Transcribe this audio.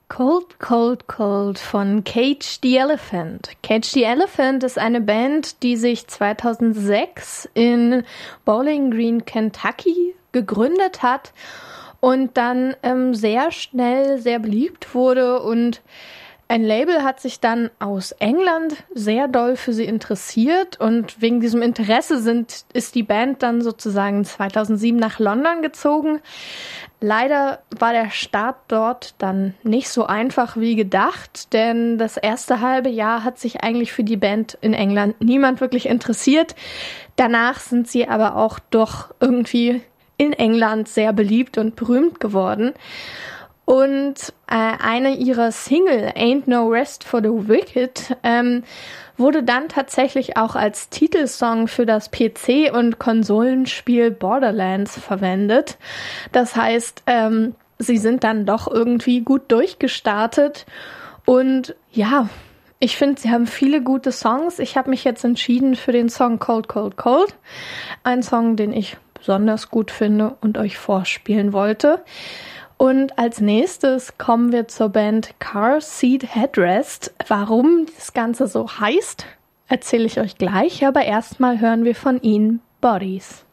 Cold, Cold, Cold von Cage the Elephant. Cage the Elephant ist eine Band, die sich 2006 in Bowling Green, Kentucky gegründet hat und dann sehr schnell sehr beliebt wurde, und ein Label hat sich dann aus England sehr doll für sie interessiert, und wegen diesem Interesse ist die Band dann sozusagen 2007 nach London gezogen. Leider war der Start dort dann nicht so einfach wie gedacht, denn das erste halbe Jahr hat sich eigentlich für die Band in England niemand wirklich interessiert. Danach sind sie aber auch doch irgendwie in England sehr beliebt und berühmt geworden. Und eine ihrer Single, Ain't No Rest for the Wicked, wurde dann tatsächlich auch als Titelsong für das PC- und Konsolenspiel Borderlands verwendet. Das heißt, sie sind dann doch irgendwie gut durchgestartet. Und ja, ich finde, sie haben viele gute Songs. Ich habe mich jetzt entschieden für den Song Cold, Cold, Cold. Ein Song, den ich besonders gut finde und euch vorspielen wollte. Und als nächstes kommen wir zur Band Car Seat Headrest. Warum das Ganze so heißt, erzähle ich euch gleich, aber erstmal hören wir von ihnen Bodies.